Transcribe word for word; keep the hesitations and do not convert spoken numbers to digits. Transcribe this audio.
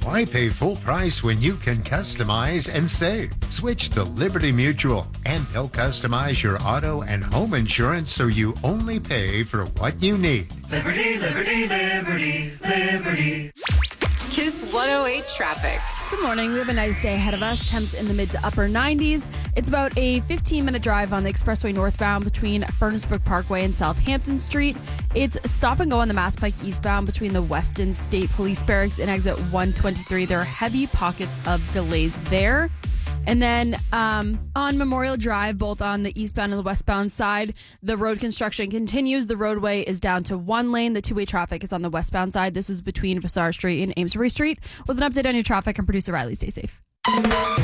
Why pay full price when you can customize and save? Switch to Liberty Mutual, and they'll customize your auto and home insurance so you only pay for what you need. Liberty, Liberty, Liberty, Liberty. Kiss one oh eight traffic. Good morning. We have a nice day ahead of us. Temps in the mid to upper nineties. It's about a fifteen-minute drive on the expressway northbound between Furnace Brook Parkway and Southampton Street. It's stop and go on the Mass Pike eastbound between the Weston State Police Barracks and exit one twenty-three. There are heavy pockets of delays there. And then um, on Memorial Drive, both on the eastbound and the westbound side, the road construction continues. The roadway is down to one lane. The two-way traffic is on the westbound side. This is between Vassar Street and Amesbury Street. With an update on your traffic, I'm producer Riley. Stay safe.